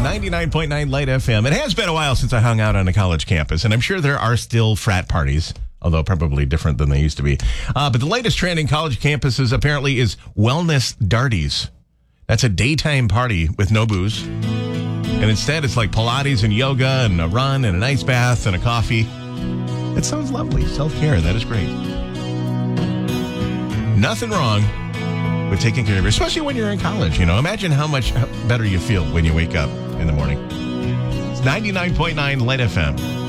99.9 Light FM. It has been a while since I hung out on a college campus, and I'm sure there are still frat parties, although probably different than they used to be. But the latest trend in college campuses apparently is wellness darties. That's a daytime party with no booze. And instead, it's like Pilates and yoga and a run and an ice bath and a coffee. It sounds lovely. Self-care. That is great. Nothing wrong with taking care of you, especially when you're in college. You know, imagine how much better you feel when you wake up in the morning. It's 99.9 Light FM.